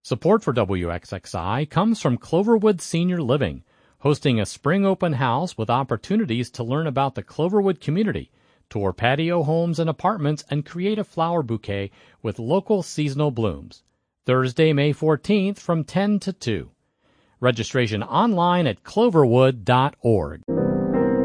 Support for WXXI comes from Cloverwood Senior Living, hosting a spring open house with opportunities to learn about the Cloverwood community, tour patio homes and apartments, and create a flower bouquet with local seasonal blooms. Thursday, May 14th from 10 to 2. Registration online at cloverwood.org.